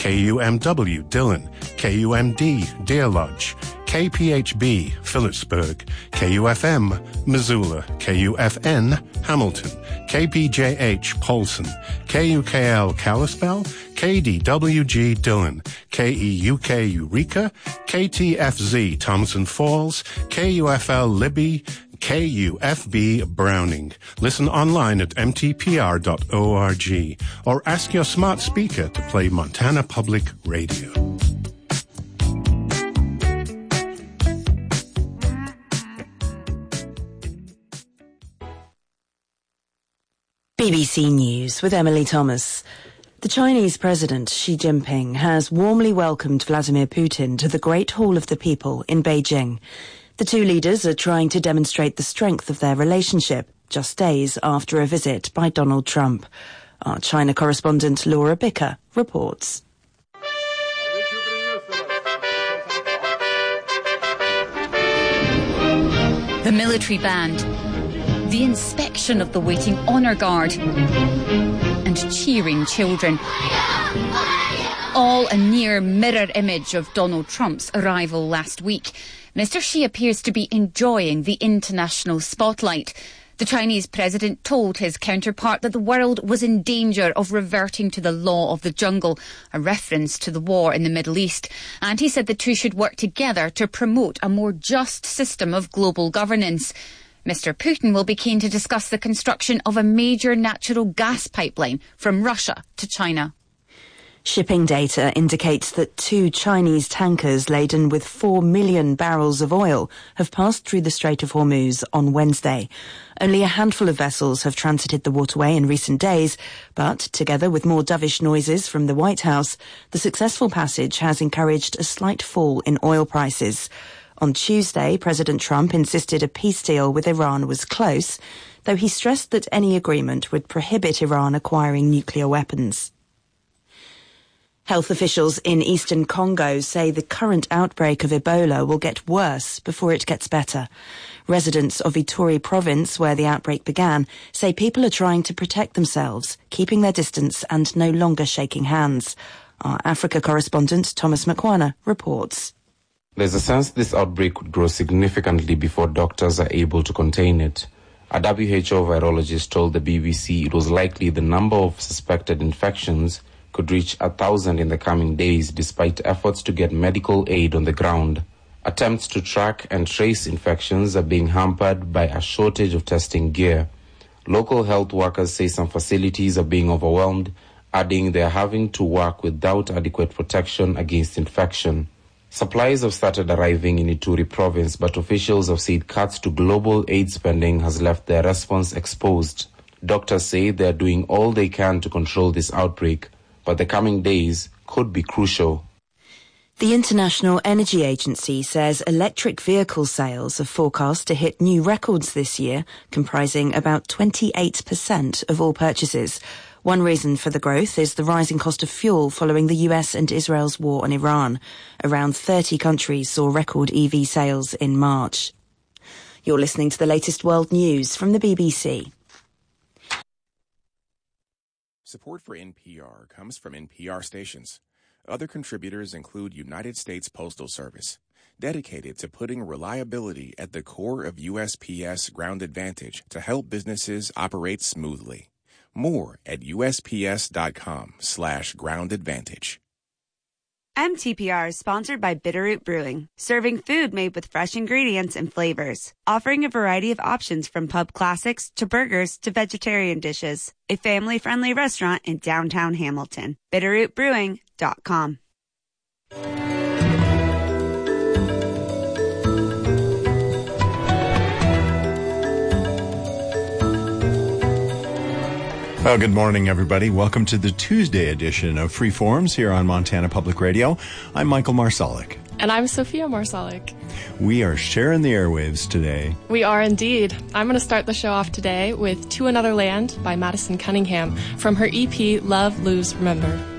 KUMW Dillon, KUMD Deer Lodge, KPHB Phillipsburg, KUFM Missoula, KUFN Hamilton, KPJH Polson, KUKL Kalispell, KDWG Dillon, KEUK Eureka, KTFZ Thompson Falls, KUFL Libby, KUFB Browning. Listen online at mtpr.org or ask your smart speaker to play Montana Public Radio. BBC News with Emily Thomas. The Chinese President Xi Jinping has warmly welcomed Vladimir Putin to the Great Hall of the People in Beijing. The two leaders are trying to demonstrate the strength of their relationship just days after a visit by Donald Trump. Our China correspondent Laura Bicker reports. The military band, the inspection of the waiting honour guard, and cheering children. All a near mirror image of Donald Trump's arrival last week. Mr. Xi appears to be enjoying the international spotlight. The Chinese president told his counterpart that the world was in danger of reverting to the law of the jungle, a reference to the war in the Middle East. And he said the two should work together to promote a more just system of global governance. Mr. Putin will be keen to discuss the construction of a major natural gas pipeline from Russia to China. Shipping data indicates that 2 Chinese tankers laden with 4 million barrels of oil have passed through the Strait of Hormuz on Wednesday. Only a handful of vessels have transited the waterway in recent days, but together with more dovish noises from the White House, the successful passage has encouraged a slight fall in oil prices. On Tuesday, President Trump insisted a peace deal with Iran was close, though he stressed that any agreement would prohibit Iran acquiring nuclear weapons. Health officials in eastern Congo say the current outbreak of Ebola will get worse before it gets better. Residents of Ituri province, where the outbreak began, say people are trying to protect themselves, keeping their distance and no longer shaking hands. Our Africa correspondent Thomas Makwana reports. There's a sense this outbreak could grow significantly before doctors are able to contain it. A WHO virologist told the BBC it was likely the number of suspected infections could reach 1,000 in the coming days despite efforts to get medical aid on the ground. Attempts to track and trace infections are being hampered by a shortage of testing gear. Local health workers say some facilities are being overwhelmed, adding they are having to work without adequate protection against infection. Supplies have started arriving in Ituri province, but officials have said cuts to global aid spending has left their response exposed. Doctors say they are doing all they can to control this outbreak, but the coming days could be crucial. The International Energy Agency says electric vehicle sales are forecast to hit new records this year, comprising about 28% of all purchases. One reason for the growth is the rising cost of fuel following the US and Israel's war on Iran. Around 30 countries saw record EV sales in March. You're listening to the latest world news from the BBC. Support for NPR comes from NPR stations. Other contributors include United States Postal Service, dedicated to putting reliability at the core of USPS Ground Advantage to help businesses operate smoothly. More at USPS.com/Ground Advantage. MTPR is sponsored by Bitterroot Brewing, serving food made with fresh ingredients and flavors, offering a variety of options from pub classics to burgers to vegetarian dishes. A family-friendly restaurant in downtown Hamilton. BitterrootBrewing.com. Well, good morning, everybody. Welcome to the Tuesday edition of Freeforms here on Montana Public Radio. I'm Michael Marsalek. And I'm Sophia Marsalek. We are sharing the airwaves today. We are indeed. I'm going to start the show off today with To Another Land by Madison Cunningham from her EP Love, Lose, Remember.